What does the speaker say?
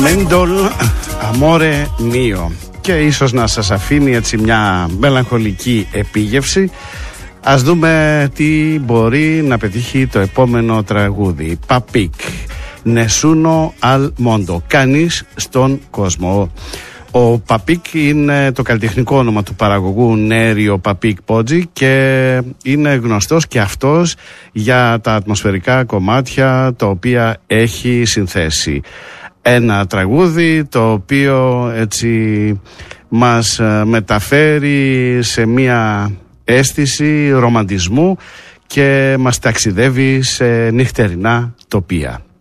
Μέντολ, αμόρε μίο. Και ίσως να σας αφήνει έτσι μια μελαγχολική επίγευση. Ας δούμε τι μπορεί να πετύχει το επόμενο τραγούδι. Παπίκ, Νεσούνο αλ Μόντο, κανείς στον κόσμο. Ο Παπίκ είναι το καλλιτεχνικό όνομα του παραγωγού Νέριο Παπίκ Πότζι και είναι γνωστός και αυτός για τα ατμοσφαιρικά κομμάτια τα οποία έχει συνθέσει. Ένα τραγούδι το οποίο έτσι μας μεταφέρει σε μια αίσθηση ρομαντισμού και μας ταξιδεύει σε νυχτερινά τοπία.